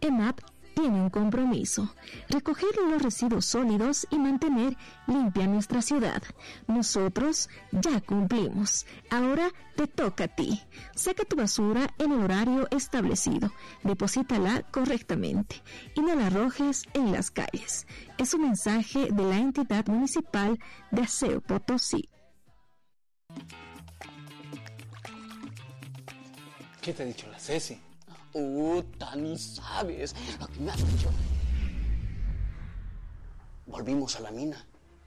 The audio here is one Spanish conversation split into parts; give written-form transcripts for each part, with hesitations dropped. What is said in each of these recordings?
EMAP tiene un compromiso: recoger los residuos sólidos y mantener limpia nuestra ciudad. Nosotros ya cumplimos. Ahora te toca a ti. Saca tu basura en el horario establecido. Deposítala correctamente y no la arrojes en las calles. Es un mensaje de la entidad municipal de Aseo Potosí. ¿Qué te ha dicho la Ceci? Ni sabes lo que me ha dicho. Volvimos a la mina.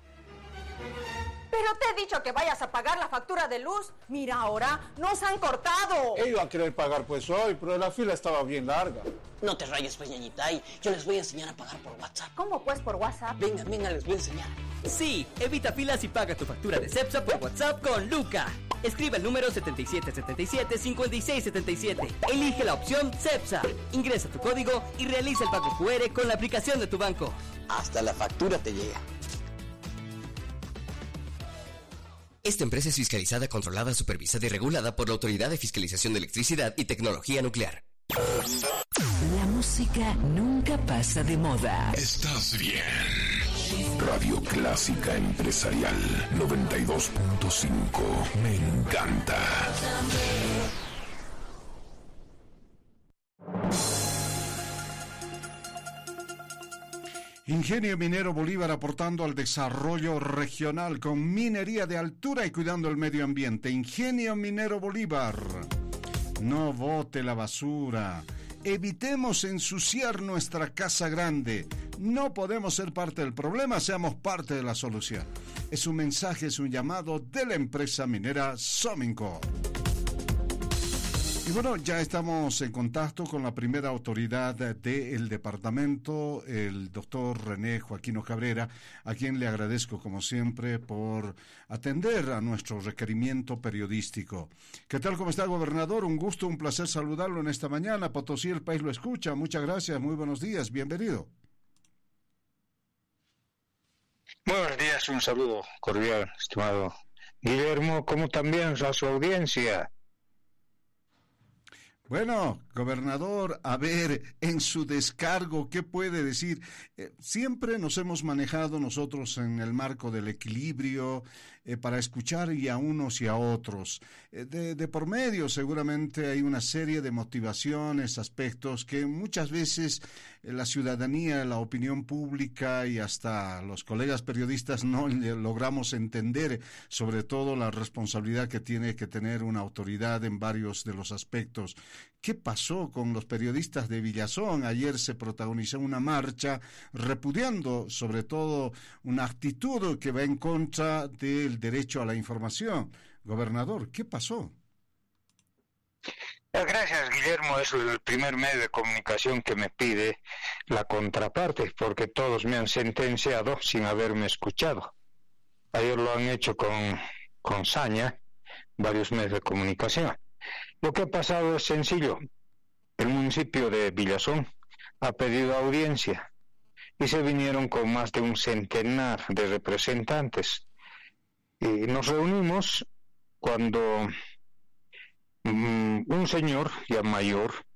Pero te he dicho que vayas a pagar la factura de luz. Mira, ahora nos han cortado. Iba a querer pagar pues hoy, pero la fila estaba bien larga. No te rayes, pues, ñañitay. Yo les voy a enseñar a pagar por WhatsApp. ¿Cómo pues por WhatsApp? Venga, les voy a enseñar. Sí, evita filas y paga tu factura de Cepsa por WhatsApp con Luca. Escribe el número 7777-5677. Elige la opción Cepsa. Ingresa tu código y realiza el pago QR con la aplicación de tu banco. Hasta la factura te llega. Esta empresa es fiscalizada, controlada, supervisada y regulada por la Autoridad de Fiscalización de Electricidad y Tecnología Nuclear. La música nunca pasa de moda. Estás bien. Radio Clásica Empresarial 92.5. Me encanta. Ingenio Minero Bolívar aportando al desarrollo regional con minería de altura y cuidando el medio ambiente. Ingenio Minero Bolívar. No bote la basura. Evitemos ensuciar nuestra casa grande. No podemos ser parte del problema, seamos parte de la solución. Es un mensaje, es un llamado de la empresa minera Sominco. Y bueno, ya estamos en contacto con la primera autoridad del departamento, el doctor René Joaquino Cabrera, a quien le agradezco como siempre por atender a nuestro requerimiento periodístico. ¿Qué tal? ¿Cómo está, gobernador? Un gusto, un placer saludarlo en esta mañana. Potosí, el país lo escucha. Muchas gracias, muy buenos días, bienvenido. Muy buenos días, un saludo cordial, estimado Guillermo, como también a su audiencia. Bueno, gobernador, a ver, en su descargo, ¿qué puede decir? Siempre nos hemos manejado nosotros en el marco del equilibrio para escuchar y a unos y a otros. De por medio seguramente hay una serie de motivaciones, aspectos que muchas veces la ciudadanía, la opinión pública y hasta los colegas periodistas no logramos entender, sobre todo la responsabilidad que tiene que tener una autoridad en varios de los aspectos. ¿Qué pasó con los periodistas de Villazón? Ayer se protagonizó una marcha repudiando sobre todo una actitud que va en contra del derecho a la información. Gobernador, ¿qué pasó? Gracias, Guillermo. Es el primer medio de comunicación que me pide la contraparte, porque todos me han sentenciado sin haberme escuchado. Ayer lo han hecho con saña varios medios de comunicación. Lo que ha pasado es sencillo. El municipio de Villazón ha pedido audiencia y se vinieron con más de un centenar de representantes. Y nos reunimos cuando un señor ya mayor